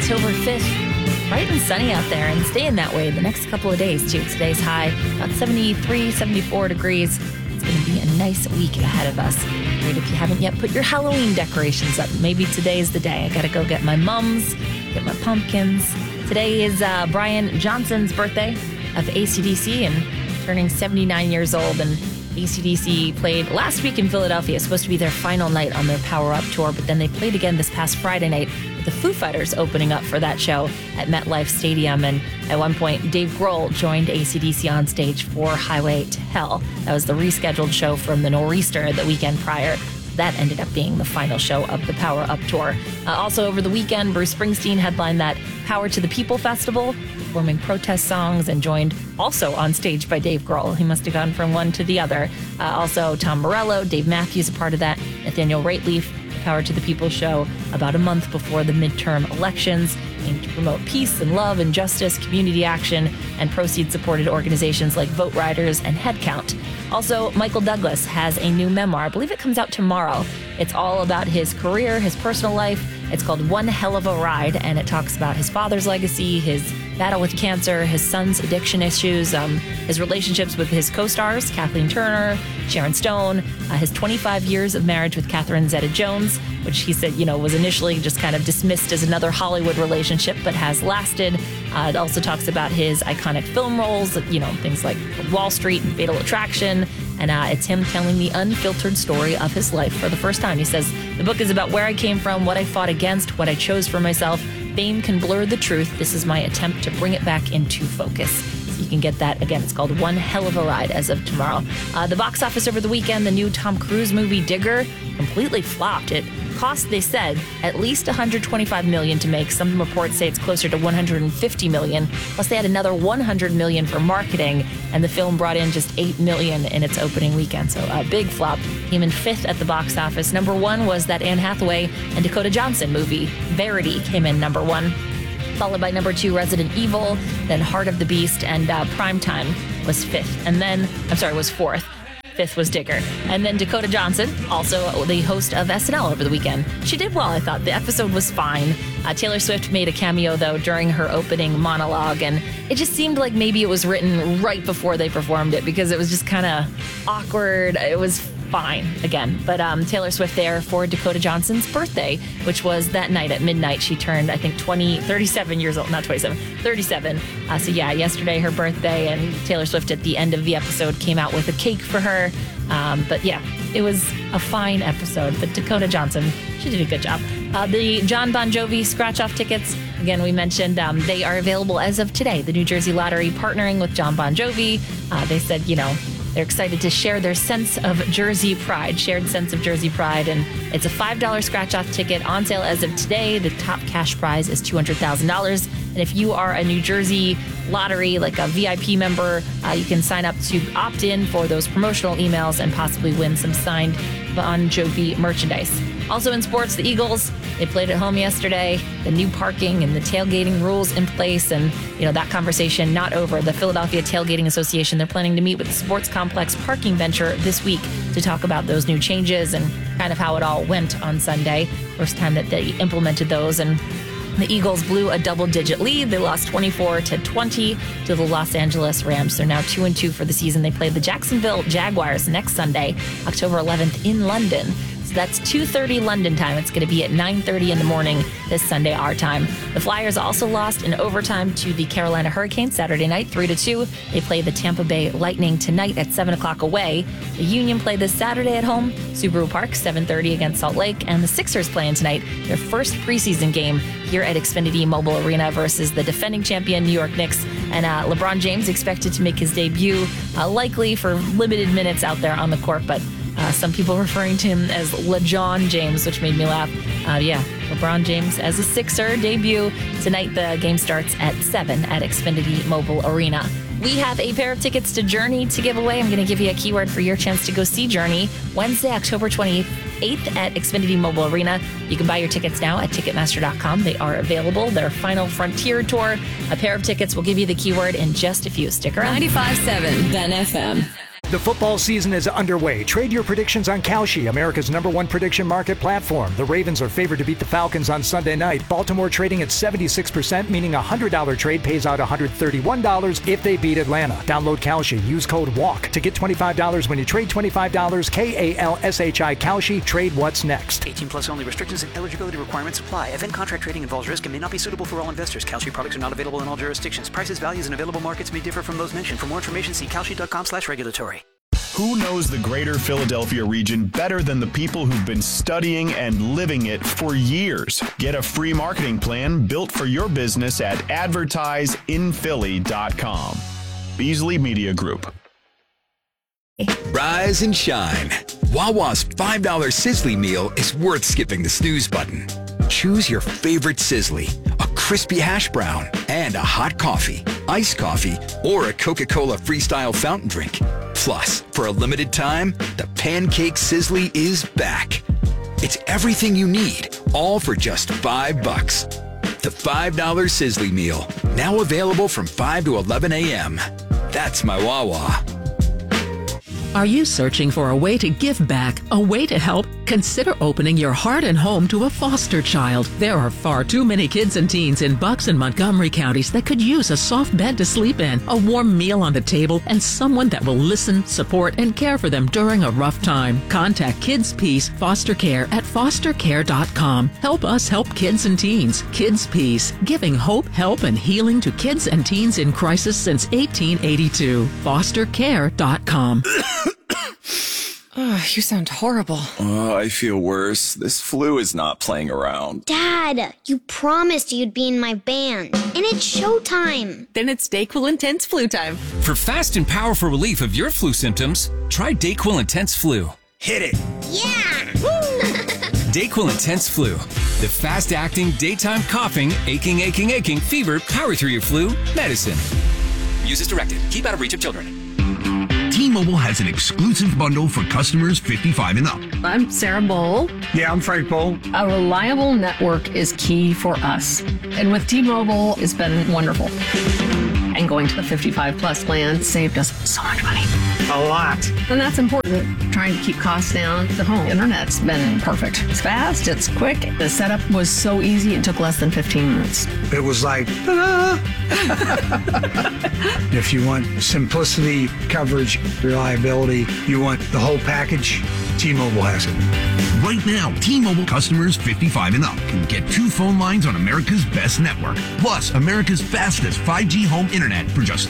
October 5th. Bright and sunny out there and staying that way the next couple of days, too. Today's high, about 73, 74 degrees. It's going to be a nice week ahead of us. Great if you haven't yet put your Halloween decorations up. Maybe today is the day. I got to go get my mums, get my pumpkins. Today is Brian Johnson's birthday of AC/DC and turning 79 years old. And AC/DC played last week in Philadelphia. It's supposed to be their final night on their Power Up tour, but then they played again this past Friday night with the Foo Fighters opening up for that show at MetLife Stadium. And at one point, Dave Grohl joined AC/DC on stage for Highway to Hell. That was the rescheduled show from the Nor'easter the weekend prior. That ended up being the final show of the Power Up tour. Also over the weekend, Bruce Springsteen headlined that Power to the People festival, performing protest songs and joined also on stage by Dave Grohl. He must have gone from one to the other. Also Tom Morello, Dave Matthews a part of that, Nathaniel Rateliff, the Power to the People show about a month before the midterm elections, aimed to promote peace and love and justice, community action, and proceeds-supported organizations like Vote Riders and Headcount. Also, Michael Douglas has a new memoir. I believe it comes out tomorrow. It's all about his career, his personal life. It's called One Hell of a Ride, and it talks about his father's legacy, his battle with cancer, his son's addiction issues, his relationships with his co-stars, Kathleen Turner, Sharon Stone, his 25 years of marriage with Catherine Zeta-Jones, which he said, was initially just kind of dismissed as another Hollywood relationship, but has lasted. It also talks about his iconic film roles, things like Wall Street and Fatal Attraction. And it's him telling the unfiltered story of his life for the first time. He says, the book is about where I came from, what I fought against, what I chose for myself. Fame can blur the truth. This is my attempt to bring it back into focus. So you can get that. Again, it's called One Hell of a Ride as of tomorrow. The box office over the weekend, the new Tom Cruise movie Digger completely flopped. It cost, they said, at least $125 million to make. Some reports say it's closer to $150 million. Plus, they had another $100 million for marketing, and the film brought in just $8 million in its opening weekend. So a big flop. Came in fifth at the box office. Number one was that Anne Hathaway and Dakota Johnson movie, Verity, came in number one. Followed by number two, Resident Evil, then Heart of the Beast, and Primetime was fifth. And then, was fourth. Fifth was Digger. And then Dakota Johnson, also the host of SNL over the weekend. She did well, I thought. The episode was fine. Taylor Swift made a cameo, though, during her opening monologue, and it just seemed like maybe it was written right before they performed it because it was just kind of awkward. It was fine again. But Taylor Swift there for Dakota Johnson's birthday, which was that night at midnight. She turned, I think, 37 years old, not 27, 37. So yeah, yesterday her birthday, and Taylor Swift at the end of the episode came out with a cake for her. But yeah, it was a fine episode. But Dakota Johnson, she did a good job. The Jon Bon Jovi scratch-off tickets, again, we mentioned they are available as of today. The New Jersey Lottery partnering with Jon Bon Jovi. They said, they're excited to share their sense of Jersey pride, shared sense of Jersey pride. And it's a $5 scratch-off ticket on sale as of today. The top cash prize is $200,000. And if you are a New Jersey Lottery, like a VIP member, you can sign up to opt in for those promotional emails and possibly win some signed Bon Jovi merchandise. Also in sports, the Eagles, they played at home yesterday. The new parking and the tailgating rules in place, and that conversation not over. The Philadelphia Tailgating Association, they're planning to meet with the sports complex parking venture this week to talk about those new changes and kind of how it all went on Sunday. First time that they implemented those, and the Eagles blew a double-digit lead. They lost 24-20 to the Los Angeles Rams. They're now 2-2 for the season. They play the Jacksonville Jaguars next Sunday, October 11th in London. So that's 2:30 London time. It's going to be at 9:30 in the morning this Sunday, our time. The Flyers also lost in overtime to the Carolina Hurricanes Saturday night, 3-2. They play the Tampa Bay Lightning tonight at 7 o'clock away. The Union play this Saturday at home, Subaru Park, 7:30 against Salt Lake. And the Sixers playing tonight, their first preseason game here at Xfinity Mobile Arena versus the defending champion New York Knicks. And LeBron James expected to make his debut, likely for limited minutes out there on the court, but some people referring to him as LeJon James, which made me laugh. LeBron James as a Sixer debut. Tonight, the game starts at 7 at Xfinity Mobile Arena. We have a pair of tickets to Journey to give away. I'm going to give you a keyword for your chance to go see Journey Wednesday, October 28th at Xfinity Mobile Arena. You can buy your tickets now at Ticketmaster.com. They are available. Their Final Frontier Tour. A pair of tickets will give you the keyword in just a few. Stick around. 95.7 Ben FM. The football season is underway. Trade your predictions on Kalshi, America's #1 prediction market platform. The Ravens are favored to beat the Falcons on Sunday night. Baltimore trading at 76%, meaning a $100 trade pays out $131 if they beat Atlanta. Download Kalshi. Use code WALK to get $25 when you trade $25. KALSHI Kalshi. Trade what's next. 18 plus only. Restrictions and eligibility requirements apply. Event contract trading involves risk and may not be suitable for all investors. Kalshi products are not available in all jurisdictions. Prices, values, and available markets may differ from those mentioned. For more information, see kalshi.com/regulatory. Who knows the greater Philadelphia region better than the people who've been studying and living it for years? Get a free marketing plan built for your business at advertiseinphilly.com. Beasley Media Group. Rise and shine. Wawa's $5 Sizzly meal is worth skipping the snooze button. Choose your favorite Sizzly, a crispy hash brown, and a hot coffee, iced coffee, or a Coca-Cola Freestyle fountain drink. Plus, for a limited time, the Pancake Sizzly is back. It's everything you need, all for just $5. The $5 Sizzly meal, now available from 5 to 11 a.m. That's my Wawa. Are you searching for a way to give back, a way to help? Consider opening your heart and home to a foster child. There are far too many kids and teens in Bucks and Montgomery counties that could use a soft bed to sleep in, a warm meal on the table, and someone that will listen, support, and care for them during a rough time. Contact Kids Peace Foster Care at fostercare.com. Help us help kids and teens. Kids Peace, giving hope, help, and healing to kids and teens in crisis since 1882. Fostercare.com. Oh, you sound horrible. Oh, I feel worse. This flu is not playing around. Dad, you promised you'd be in my band, and it's showtime. Then it's DayQuil Intense Flu time. For fast and powerful relief of your flu symptoms, try DayQuil Intense Flu. Hit it. Yeah! DayQuil Intense Flu. The fast-acting, daytime coughing, aching, fever, power through your flu medicine. Use as directed. Keep out of reach of children. T-Mobile has an exclusive bundle for customers 55 and up. I'm Sarah Bowl. Yeah, I'm Frank Bowl. A reliable network is key for us. And with T-Mobile, it's been wonderful. And going to the 55 plus plan saved us so much money. A lot. And that's important. Trying to keep costs down. The home internet's been perfect. It's fast, it's quick. The setup was so easy, it took less than 15 minutes. It was like, ta-da! If you want simplicity, coverage, reliability, you want the whole package, T-Mobile has it. Right now, T-Mobile customers 55 and up can get 2 phone lines on America's best network, plus America's fastest 5G home internet for just